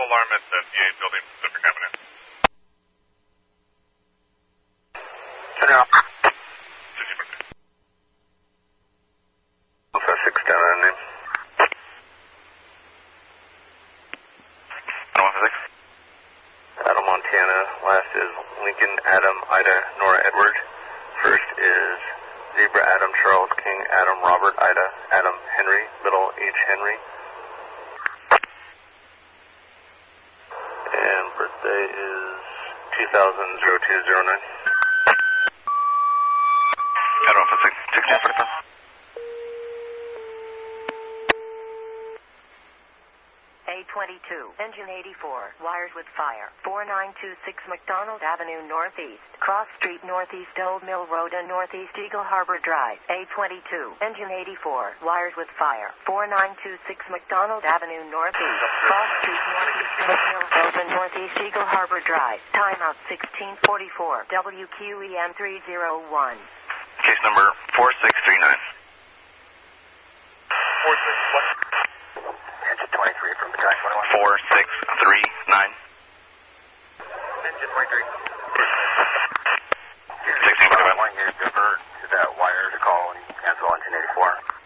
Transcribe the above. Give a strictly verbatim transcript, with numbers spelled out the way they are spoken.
alarm at the D A building, Pacific Avenue. Turn it off. sixty percent. Also six ten Avenue. Adam one six. Adam Montana. Last is Lincoln Adam Ida Nora Edward. First is Zebra Adam Charles King Adam Robert Ida Adam Henry Middle H Henry. And birthday is two thousand zero two zero nine. Adam one six. sixteen forty-five. A twenty-two, engine eighty-four, wires with fire, four nine two six McDonald Avenue Northeast, Cross Street Northeast Old Mill Road and Northeast Eagle Harbor Drive. A twenty-two, engine eighty-four, wires with fire, four nine two six McDonald Avenue Northeast, Cross Street Northeast Old Mill Road and Northeast Eagle Harbor Drive. Timeout sixteen forty-four, W Q E M three zero one. Case number four six three nine. four six one. Engine twenty-three from Battalion twenty-one. four six three nine. Engine twenty-three. sixteen forty-five. One here, divert to that wire to call and cancel engine eighty-four.